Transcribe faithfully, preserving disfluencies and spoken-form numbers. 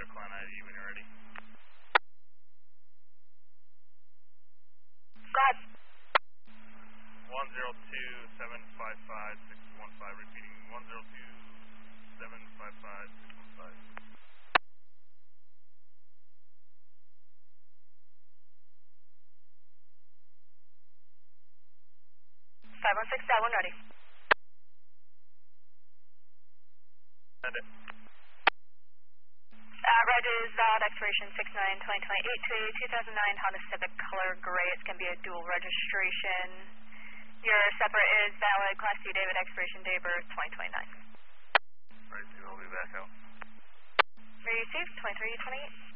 your client I D when you're ready. Go ahead. one zero two seven five five six one five, repeating one zero two seven five five six one five. five one six, that one ready. Send it. Uh, red is valid, expiration six nine twenty twenty-eight to a two thousand nine Honda Civic color gray. It's going to be a dual registration. Your separate is valid, Class C David, expiration day birth twenty twenty-nine. Right, so I'll be back out. Received, twenty-three twenty-eight.